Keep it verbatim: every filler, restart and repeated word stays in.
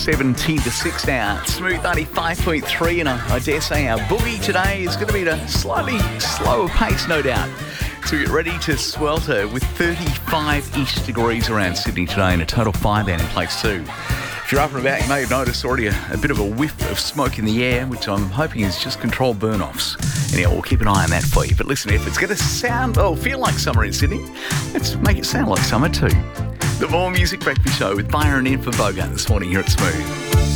seventeen to six now. Smooth ninety-five point three, and I, I dare say our boogie today is going to be at a slightly slower pace, no doubt. So get ready to swelter with thirty-five-ish degrees around Sydney today and a total fire ban in place too. If you're up and about, you may have noticed already a, a bit of a whiff of smoke in the air, which I'm hoping is just controlled burn-offs. Anyhow, we'll keep an eye on that for you. But listen, if it's going to sound or feel like summer in Sydney, let's make it sound like summer too. The More Music Breakfast Show with Byron in for Bogart this morning here at Smooth.